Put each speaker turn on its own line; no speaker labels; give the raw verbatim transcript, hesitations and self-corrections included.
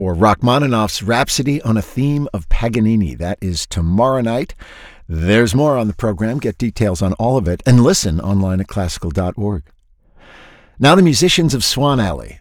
or Rachmaninoff's Rhapsody on a Theme of Paganini. That is tomorrow night. There's more on the program. Get details on all of it and listen online at classical dot org. Now the musicians of Swan Alley.